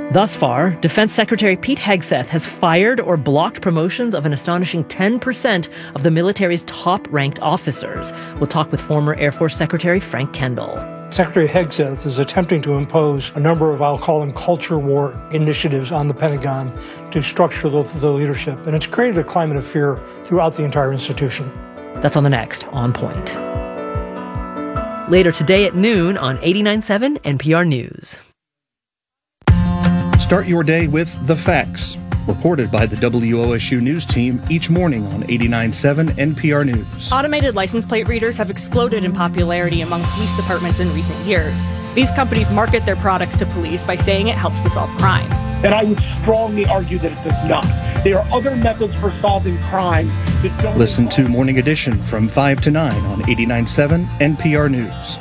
Thus far, Defense Secretary Pete Hegseth has fired or blocked promotions of an astonishing 10% of the military's top-ranked officers. We'll talk with former Air Force Secretary Frank Kendall. Secretary Hegseth is attempting to impose a number of, I'll call them, culture war initiatives on the Pentagon to structure the leadership. And it's created a climate of fear throughout the entire institution. That's on the next On Point. Later today at noon on 89.7 NPR News. Start your day with The Facts, reported by the WOSU News team each morning on 89.7 NPR News. Automated license plate readers have exploded in popularity among police departments in recent years. These companies market their products to police by saying it helps to solve crime. And I would strongly argue that it does not. There are other methods for solving crime that don't... Listen to Morning Edition from 5 to 9 on 89.7 NPR News.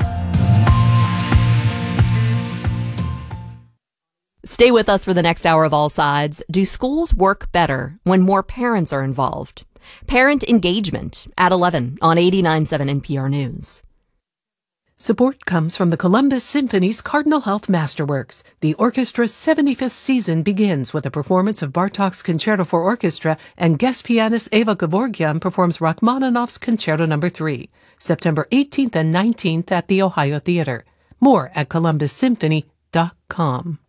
Stay with us for the next hour of All Sides. Do schools work better when more parents are involved? Parent engagement at 11 on 89.7 NPR News. Support comes from the Columbus Symphony's Cardinal Health Masterworks. The orchestra's 75th season begins with a performance of Bartók's Concerto for Orchestra, and guest pianist Eva Gevorgyan performs Rachmaninoff's Concerto No. 3, September 18th and 19th at the Ohio Theater. More at columbussymphony.com.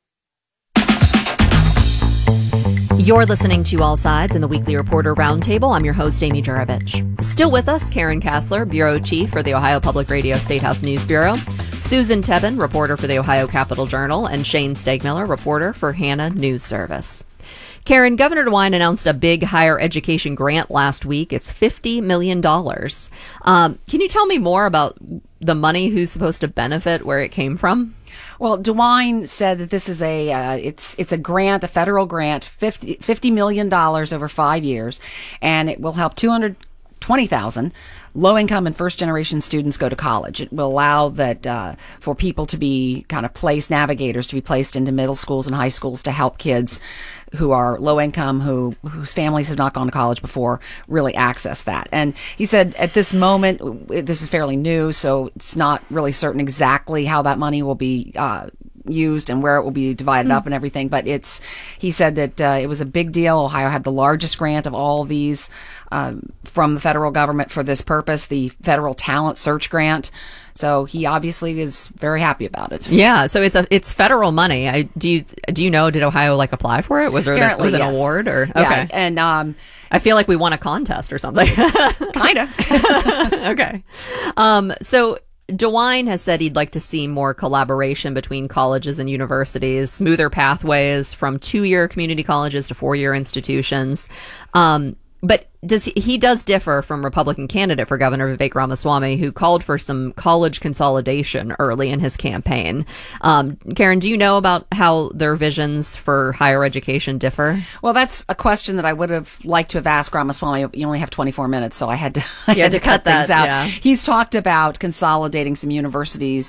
You're listening to All Sides in the Weekly Reporter Roundtable. I'm your host, Amy Juravich. Still with us, Karen Kassler, Bureau Chief for the Ohio Public Radio Statehouse News Bureau, Susan Tebben, reporter for the Ohio Capital Journal, and Shane Stegmiller, reporter for Hannah News Service. Karen, Governor DeWine announced a big higher education grant last week. It's $50 million. Can you tell me more about the money, who's supposed to benefit, where it came from? Well, DeWine said that this is it's a grant, a federal grant, $50 million over 5 years, and it will help 220,000 low-income and first-generation students go to college. It will allow that for people to be kind of navigators to be placed into middle schools and high schools to help kids who are low-income, whose families have not gone to college before, really access that. And he said at this moment, this is fairly new, so it's not really certain exactly how that money will be used and where it will be divided up and everything. But he said that it was a big deal. Ohio had the largest grant of all of these from the federal government for this purpose, the Federal Talent Search Grant. So he obviously is very happy about it. Yeah, so it's federal money. Do you know, did Ohio apply for it? Was it an award or okay? Yeah, and I feel like we won a contest or something. Kind of. Okay. So DeWine has said he'd like to see more collaboration between colleges and universities, smoother pathways from 2-year community colleges to 4-year institutions. But he does differ from Republican candidate for governor Vivek Ramaswamy, who called for some college consolidation early in his campaign. Karen, do you know about how their visions for higher education differ? Well, that's a question that I would have liked to have asked Ramaswamy. You only have 24 minutes, so I had to cut things out. Yeah. He's talked about consolidating some universities,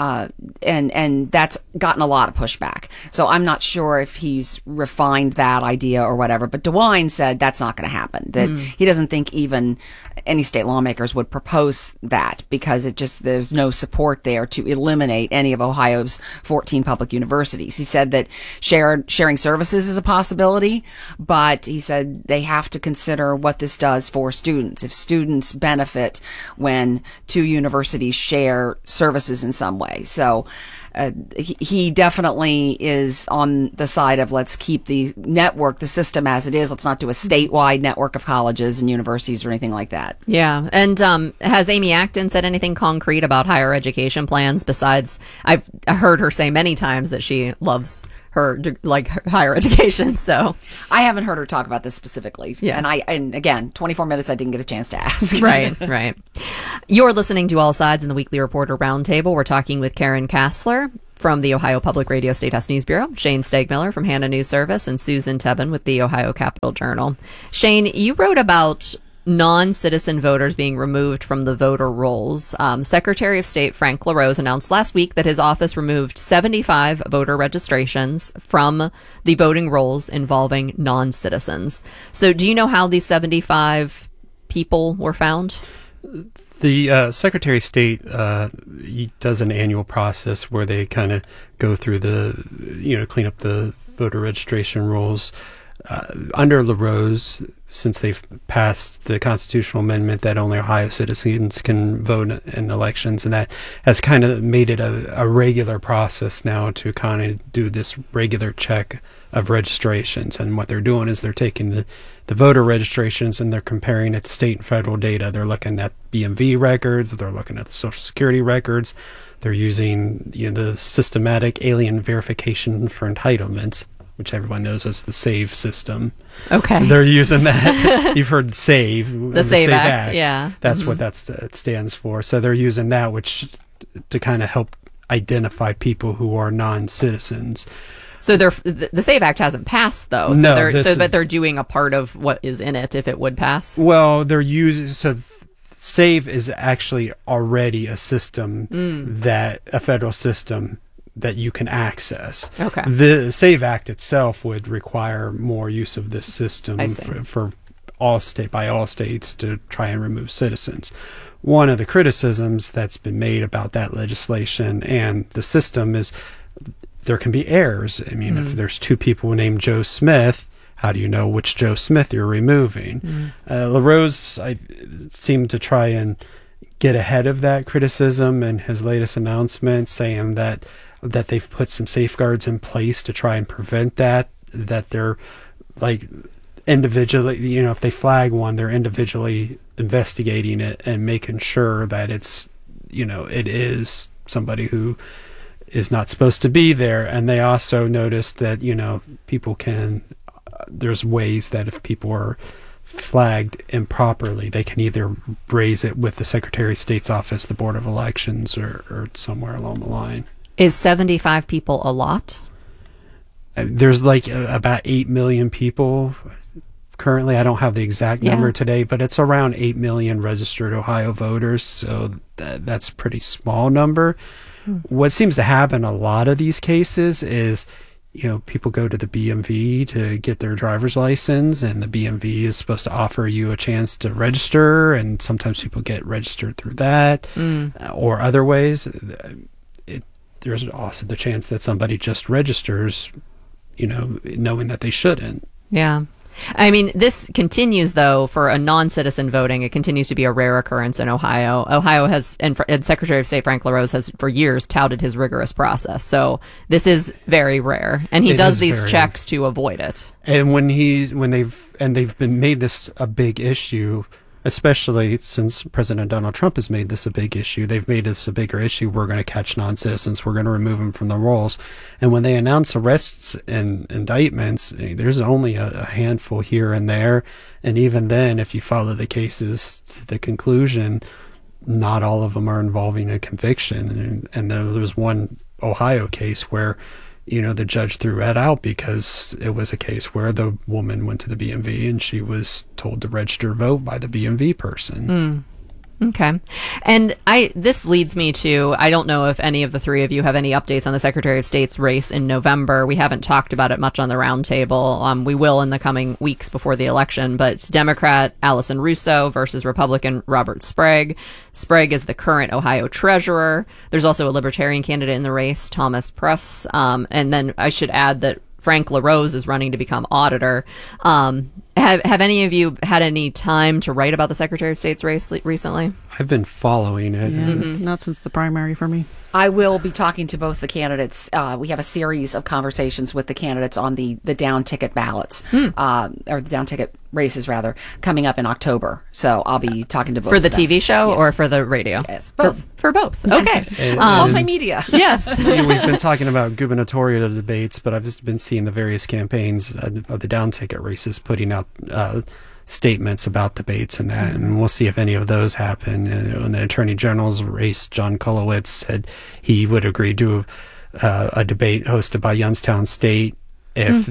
and that's gotten a lot of pushback. So I'm not sure if he's refined that idea or whatever. But DeWine said that's not going to happen. That he doesn't think even any state lawmakers would propose that because there's no support there to eliminate any of Ohio's 14 public universities. He said that sharing services is a possibility, but he said they have to consider what this does for students. If students benefit when 2 universities share services in some way. So he definitely is on the side of let's keep the network, the system as it is. Let's not do a statewide network of colleges and universities or anything like that. Yeah. And has Amy Acton said anything concrete about higher education plans besides I've heard her say many times that she loves her higher education. So I haven't heard her talk about this specifically. Yeah. And again, 24 minutes, I didn't get a chance to ask. Right. You're listening to All Sides in the Weekly Reporter Roundtable. We're talking with Karen Kassler from the Ohio Public Radio Statehouse News Bureau, Shane Stegmiller from Hannah News Service, and Susan Tebben with the Ohio Capital Journal. Shane, you wrote about non-citizen voters being removed from the voter rolls. Secretary of State Frank LaRose announced last week that his office removed 75 voter registrations from the voting rolls involving non-citizens. So do you know how these 75 people were found? The Secretary of State he does an annual process where they kind of go through clean up the voter registration rules. Under LaRose, since they've passed the constitutional amendment that only Ohio citizens can vote in elections, and that has kind of made it a regular process now to kind of do this regular check of registrations. And what they're doing is they're taking the voter registrations and they're comparing it to state and federal data. They're looking at BMV records, they're looking at the Social Security records, they're using the systematic alien verification for entitlements, which everyone knows as the SAVE system. Okay. They're using that. You've heard SAVE. The SAVE Act, yeah. That's what it stands for. So they're using that, which to kind of help identify people who are non-citizens. So the SAVE Act hasn't passed, though. So but they're doing a part of what is in it if it would pass? Well, they're using... So SAVE is actually already a system a federal system that you can access. Okay. The SAVE Act itself would require more use of this system for all states to try and remove citizens. One of the criticisms that's been made about that legislation and the system is there can be errors. I mean, if there's two people named Joe Smith, how do you know which Joe Smith you're removing? LaRose seemed to try and get ahead of that criticism in his latest announcement, saying that they've put some safeguards in place to try and prevent that they're like individually, if they flag one, they're individually investigating it and making sure that it's, it is somebody who is not supposed to be there. And they also noticed that, people there's ways that if people are flagged improperly, they can either raise it with the Secretary of State's office, the Board of Elections, or somewhere along the line. Is 75 people a lot? There's about 8 million people currently. I don't have the exact number today, but it's around 8 million registered Ohio voters, so that's a pretty small number. What seems to happen in a lot of these cases is, people go to the BMV to get their driver's license, and the BMV is supposed to offer you a chance to register, and sometimes people get registered through that or other ways. There's also the chance that somebody just registers, knowing that they shouldn't. Yeah. I mean, this continues, though, for a non-citizen voting. It continues to be a rare occurrence in Ohio. Ohio has, and Secretary of State Frank LaRose has for years touted his rigorous process. So this is very rare, and he does these checks to avoid it. And they've been made this a big issue, especially since President Donald Trump has made this a big issue. They've made this a bigger issue. We're going to catch non-citizens. We're going to remove them from the rolls. And when they announce arrests and indictments, there's only a handful here and there. And even then, if you follow the cases to the conclusion, not all of them are involving a conviction. And there was one Ohio case where the judge threw that out because it was a case where the woman went to the BMV and she was told to register to vote by the BMV person. Okay. And this leads me to, I don't know if any of the three of you have any updates on the Secretary of State's race in November. We haven't talked about it much on the roundtable. We will in the coming weeks before the election, but Democrat Allison Russo versus Republican Robert Sprague. Sprague is the current Ohio treasurer. There's also a Libertarian candidate in the race, Thomas Press. And then I should add that Frank LaRose is running to become auditor. Have any of you had any time to write about the Secretary of State's race recently? I've been following it. Yeah, not since the primary for me. I will be talking to both the candidates. We have a series of conversations with the candidates on the down ticket ballots, or the down ticket races, rather, coming up in October. So I'll be talking to both for the of them. TV show or for the radio? Yes, both. For both. Okay. Multimedia. Yes. We've been talking about gubernatorial debates, but I've just been seeing the various campaigns of the down ticket races putting out statements about debates and that, and we'll see if any of those happen. In the Attorney General's race, John Kulowitz said he would agree to a debate hosted by Youngstown State if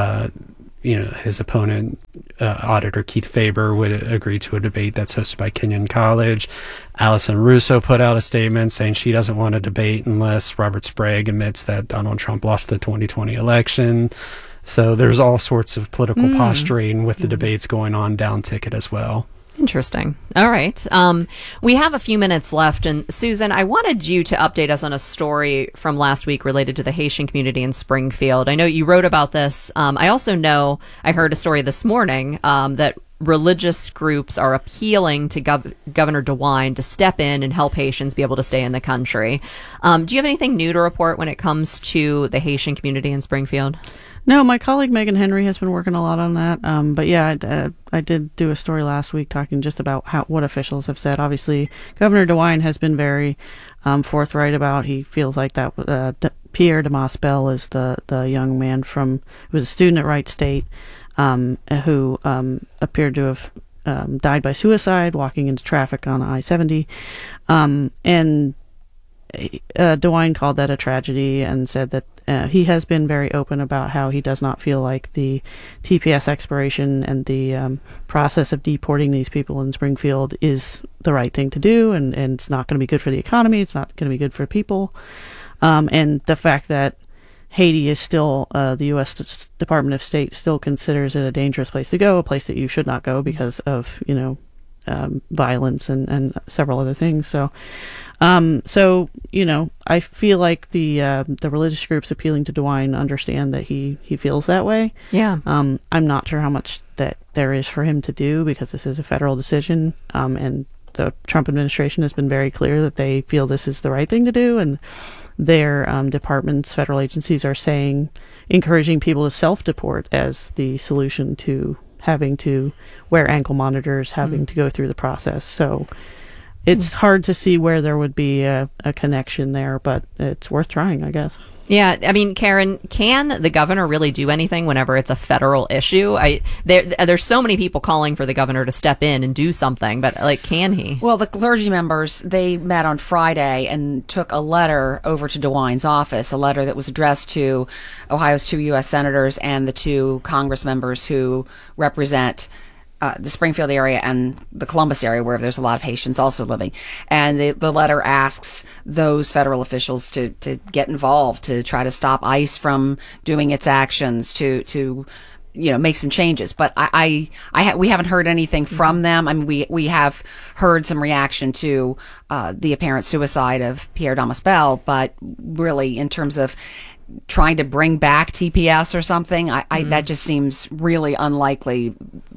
his opponent, Auditor Keith Faber, would agree to a debate that's hosted by Kenyon College. Allison Russo put out a statement saying she doesn't want to debate unless Robert Sprague admits that Donald Trump lost the 2020 election. So there's all sorts of political posturing with the debates going on down ticket as well. Interesting. All right. We have a few minutes left. And Susan, I wanted you to update us on a story from last week related to the Haitian community in Springfield. I know you wrote about this. I also know I heard a story this morning that religious groups are appealing to Governor DeWine to step in and help Haitians be able to stay in the country. Do you have anything new to report when it comes to the Haitian community in Springfield? No, my colleague Megan Henry has been working a lot on that. But yeah, I did do a story last week talking just about what officials have said. Obviously, Governor DeWine has been very forthright about. He feels like that Pierre Damas Bell is the young man who was a student at Wright State who appeared to have died by suicide walking into traffic on I-70, and DeWine called that a tragedy and said that he has been very open about how he does not feel like the TPS expiration and the process of deporting these people in Springfield is the right thing to do, and it's not going to be good for the economy, it's not going to be good for people. And the fact that Haiti is still, the U.S. Department of State still considers it a dangerous place to go, a place that you should not go because of, violence and several other things. So, I feel like the religious groups appealing to DeWine understand that he feels that way. Yeah. I'm not sure how much that there is for him to do because this is a federal decision. And the Trump administration has been very clear that they feel this is the right thing to do. And their departments, federal agencies are encouraging people to self-deport as the solution to having to wear ankle monitors, having to go through the process. So it's hard to see where there would be a connection there, but it's worth trying, I guess. Yeah, I mean, Karen, can the governor really do anything whenever it's a federal issue? There's so many people calling for the governor to step in and do something, but can he? Well, the clergy members, they met on Friday and took a letter over to DeWine's office, a letter that was addressed to Ohio's 2 U.S. senators and the 2 Congress members who represent the Springfield area and the Columbus area, where there's a lot of Haitians also living. And the letter asks those federal officials to get involved, to try to stop ICE from doing its actions, to make some changes. But we haven't heard anything from them. I mean, we have heard some reaction to the apparent suicide of Pierre Damas Bell, but really, in terms of trying to bring back TPS or something, that just seems really unlikely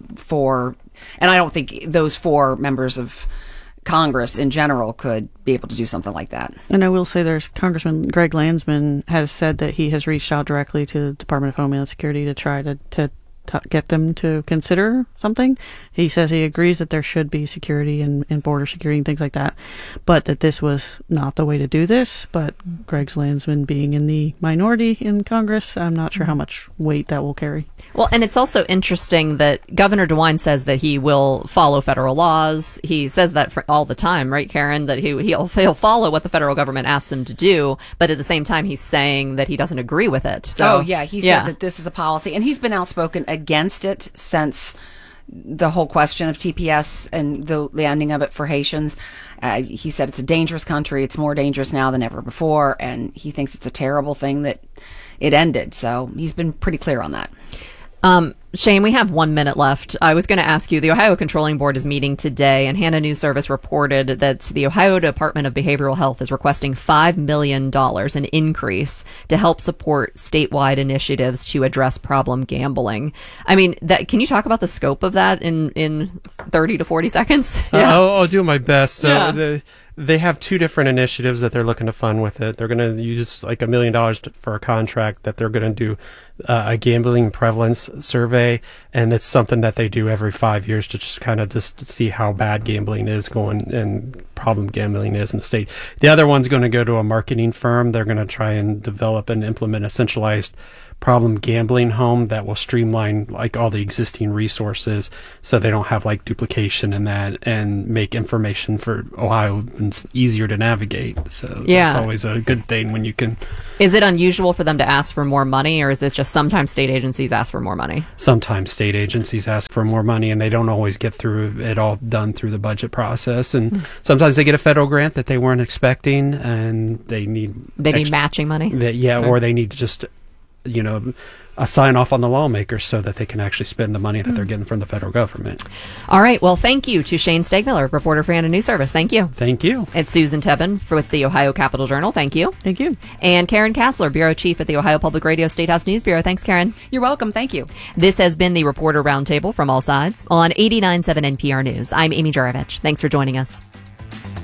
and I don't think those 4 members of Congress in general could be able to do something like that. And I will say there's Congressman Greg Landsman has said that he has reached out directly to the Department of Homeland Security to try to get them to consider something. He says he agrees that there should be security and border security and things like that, but that this was not the way to do this. But Greg Landsman being in the minority in Congress, I'm not sure how much weight that will carry. Well, and it's also interesting that Governor DeWine says that he will follow federal laws. He says that all the time, right, Karen? That he'll follow what the federal government asks him to do, but at the same time, he's saying that he doesn't agree with it. So, he said that this is a policy, and he's been outspoken against it since the whole question of TPS and the ending of it for Haitians. He said it's a dangerous country. It's more dangerous now than ever before, and he thinks it's a terrible thing that it ended. So he's been pretty clear on that. Shane, we have 1 minute left. I was going to ask you, the Ohio Controlling Board is meeting today, and Hannah News Service reported that the Ohio Department of Behavioral Health is requesting $5 million, an increase, to help support statewide initiatives to address problem gambling. I mean, can you talk about the scope of that in 30 to 40 seconds? Yeah. I'll do my best. So they have 2 different initiatives that they're looking to fund with it. They're going to use like $1 million for a contract that they're going to do a gambling prevalence survey, and it's something that they do every 5 years to just kind of just see how bad gambling is going and problem gambling is in the state. The other one's going to go to a marketing firm. They're going to try and develop and implement a centralized problem gambling home that will streamline like all the existing resources so they don't have like duplication in that, and make information for Ohio easier to navigate. So that's always a good thing when you can. Is it unusual for them to ask for more money, or is it just sometimes state agencies ask for more money? Sometimes state agencies ask for more money, and they don't always get through it all done through the budget process. And sometimes they get a federal grant that they weren't expecting, and they need matching money. Or they need to just sign off on the lawmakers so that they can actually spend the money that they're getting from the federal government. All right. Well, thank you to Shane Stegmiller, reporter for Indiana News Service. Thank you. Thank you. And Susan Tebben with the Ohio Capital Journal. Thank you. Thank you. And Karen Kassler, Bureau Chief at the Ohio Public Radio Statehouse News Bureau. Thanks, Karen. You're welcome. Thank you. This has been the Reporter Roundtable from All Sides on 89.7 NPR News. I'm Amy Juravich. Thanks for joining us.